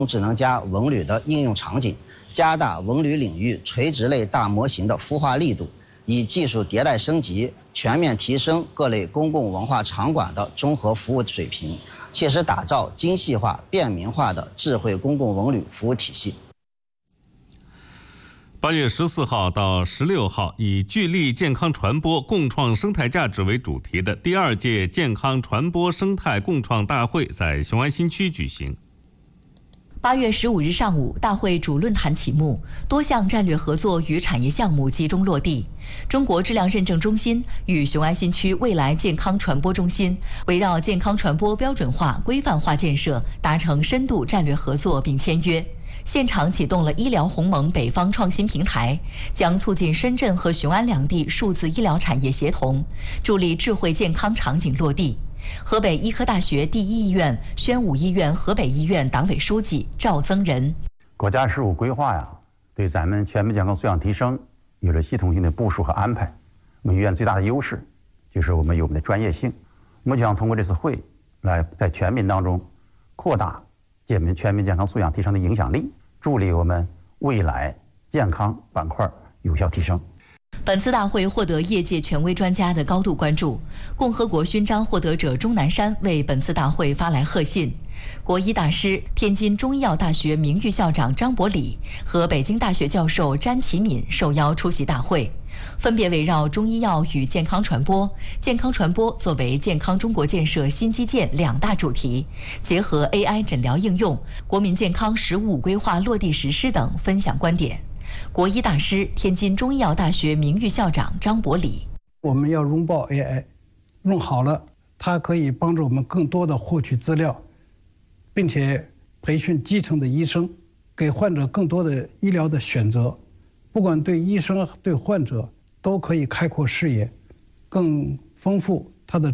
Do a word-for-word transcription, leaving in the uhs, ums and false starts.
智能加文旅的应用场景，加大文旅领域垂直类大模型的孵化力度，以技术迭代升级，全面提升各类公共文化场馆的综合服务水平，切实打造精细化、便民化的智慧公共文旅服务体系。 八月十四号到十六号，以聚力健康传播、共创生态价值为主题的第二届健康传播生态共创大会在雄安新区举行。 八月十五日上午，大会主论坛启幕，多项战略合作与产业项目集中落地。中国质量认证中心与雄安新区未来健康传播中心围绕健康传播标准化、规范化建设达成深度战略合作并签约。现场启动了医疗鸿蒙北方创新平台，将促进深圳和雄安两地数字医疗产业协同，助力智慧健康场景落地。河北医科大学第一医院、宣武医院河北医院党委书记赵增仁： 国家十五规划呀，对咱们全民健康素养提升有了系统性的部署和安排。我们医院最大的优势就是我们有我们的专业性。我们将通过这次会，来在全民当中扩大健民全民健康素养提升的影响力，助力我们未来健康板块有效提升。 本次大会获得业界权威专家的高度关注。共和国勋章获得者钟南山为本次大会发来贺信。国医大师、天津中医药大学名誉校长张伯礼和北京大学教授詹其敏受邀出席大会，分别围绕中医药与健康传播、健康传播作为健康中国建设新基建两大主题，结合 A I 诊疗应用、国民健康“十五”规划落地实施等分享观点。国医大师、天津中医药大学名誉校长张伯礼： 我们要拥抱 A I， 用好了，它可以帮助我们更多的获取资料，并且培训基层的医生，给患者更多的医疗的选择。不管对医生对患者都可以开阔视野，更丰富